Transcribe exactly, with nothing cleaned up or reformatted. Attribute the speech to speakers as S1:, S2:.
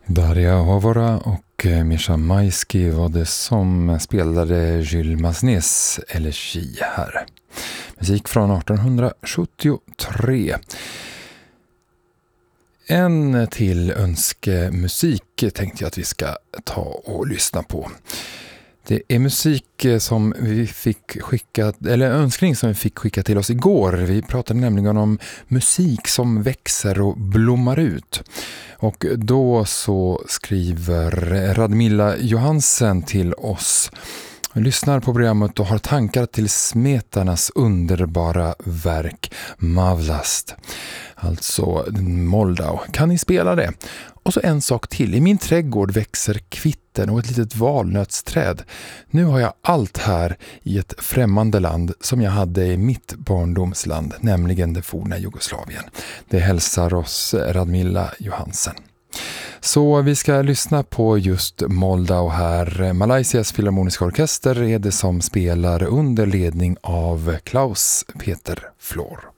S1: Daria Havara och Mischa Maisky var det som spelade Jules Massenets elegi här. Musik från arton sjuttiotre. En till önskemusik tänkte jag att vi ska ta och lyssna på. Det är musik som vi fick skicka, eller önskning som vi fick skicka till oss igår. Vi pratade nämligen om musik som växer och blommar ut. Och då så skriver Radmila Johansen till oss. Vi lyssnar på programmet och har tankar till smetarnas underbara verk Mavlast. Alltså Moldau. Kan ni spela det? Och så en sak till. I min trädgård växer kvitten och ett litet valnötsträd. Nu har jag allt här i ett främmande land som jag hade i mitt barndomsland, nämligen det forna Jugoslavien. Det hälsar oss Radmila Johansen. Så vi ska lyssna på just Moldau här. Malaysias filharmoniska orkester är det som spelar under ledning av Klaus Peter Flor.